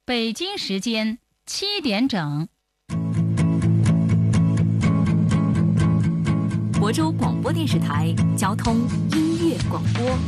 北京时间7点整。 亳州广播电视台交通音乐广播。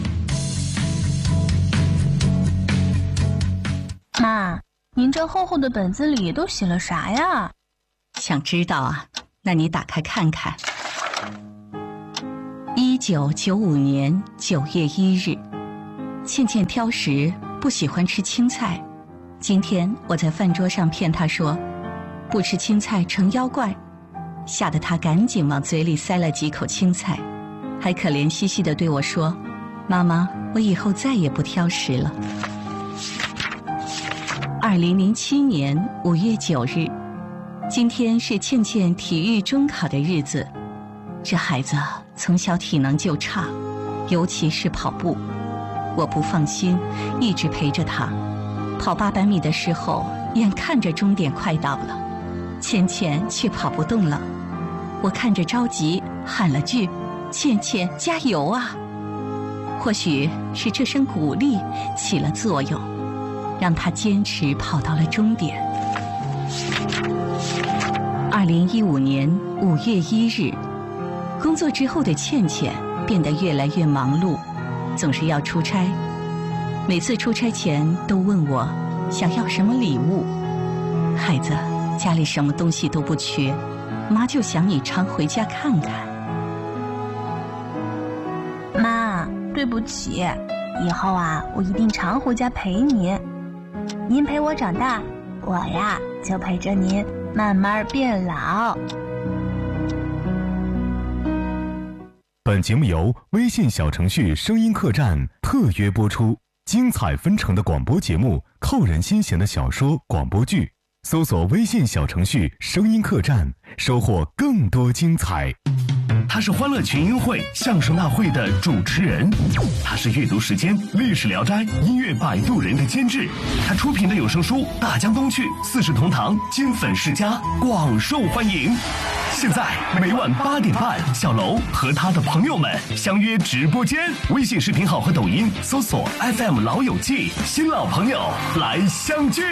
妈，您这厚厚的本子里都写了啥呀？ 想知道啊？那你打开看看。1995年9月1日，倩倩挑食，不喜欢吃青菜。今天我在饭桌上骗她说，不吃青菜成妖怪，吓得她赶紧往嘴里塞了几口青菜，还可怜兮兮地对我说：“妈妈，我以后再也不挑食了。”2007年5月9日，今天是倩倩体育中考的日子。这孩子从小体能就差，尤其是跑步。我不放心，一直陪着他。跑800米的时候，眼看着终点快到了，倩倩却跑不动了。我看着着急，喊了句：“倩倩，加油啊！”或许是这声鼓励起了作用，让她坚持跑到了终点。2015年5月1日，工作之后的倩倩变得越来越忙碌，总是要出差。每次出差前都问我想要什么礼物。孩子，家里什么东西都不缺，妈就想你常回家看看。 妈，对不起，以后啊，我一定常回家陪您。您陪我长大，我呀就陪着您慢慢变老。 本节目由微信小程序声音客栈特约播出，精彩纷呈的广播节目，扣人心弦的小说广播剧，搜索微信小程序声音客栈，收获更多精彩。 他是欢乐群英会相声大会的主持人，他是阅读时间历史聊斋音乐摆渡人的监制，他出品的有声书《大江东去》《四世同堂》金粉世家广受欢迎。现在每晚8点半，小楼和他的朋友们相约直播间，微信视频号和抖音搜索 FM 老友记，新老朋友来相聚。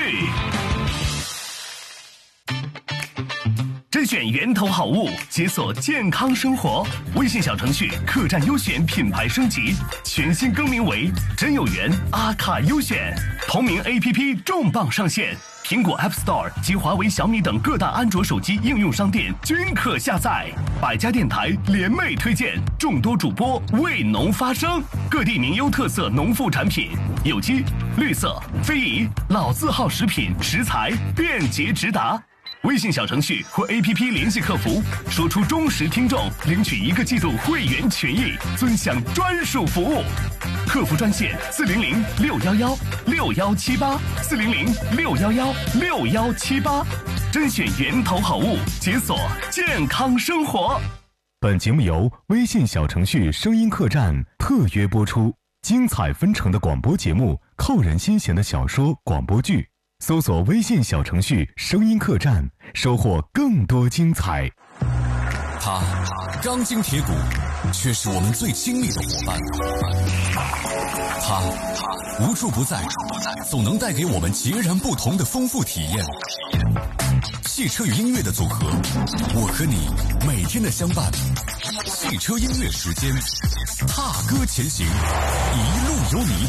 甄选源头好物，解锁健康生活。微信小程序客栈优选品牌升级，全新更名为真有缘阿卡优选。同名 APP 重磅上线，苹果 App Store 及华为、小米等各大安卓手机应用商店均可下载。百家电台联袂推荐，众多主播为农发声，各地名优特色农副产品，有机、绿色、非遗、老字号食品食材便捷直达。微信小程序或 APP 联系客服，说出忠实听众，领取1个季度会员权益，尊享专属服务。客服专线400-611-6178，400-611-6178，甄选源头好物，解锁健康生活。 本节目由微信小程序声音客栈特约播出，精彩纷呈的广播节目，扣人心弦的小说广播剧，搜索微信小程序声音客栈，收获更多精彩。 他钢筋铁骨，却是我们最亲密的伙伴。他无处不在，总能带给我们截然不同的丰富体验。汽车与音乐的组合，我和你每天的相伴。汽车音乐时间，踏歌前行，一路有你。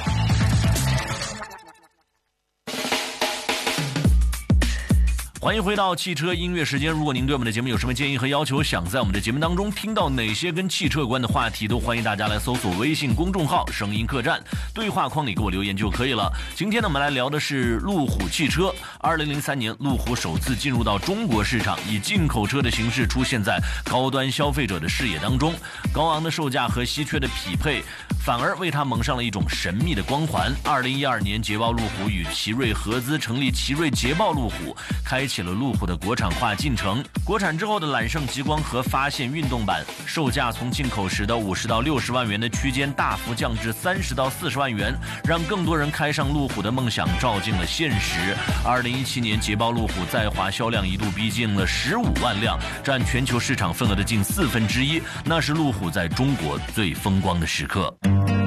欢迎回到汽车音乐时间。如果您对我们的节目有什么建议和要求，想在我们的节目当中听到哪些跟汽车有关的话题，都欢迎大家来搜索微信公众号声音客栈，对话框里给我留言就可以了。今天呢，我们来聊的是路虎汽车。2003年，路虎首次进入到中国市场，以进口车的形式出现在高端消费者的视野当中。高昂的售价和稀缺的匹配，反而为它蒙上了一种神秘的光环。2012年，捷豹路虎与奇瑞合资成立奇瑞捷豹路虎，开启了路虎的国产化进程。国产之后的揽胜极光和发现运动版，售价从进口时的50到60万元的区间大幅降至30到40万元，让更多人开上路虎的梦想照进了现实。2017年，捷豹路虎在华销量一度逼近了15万辆，占全球市场份额的近1/4，那是路虎在中国最风光的时刻。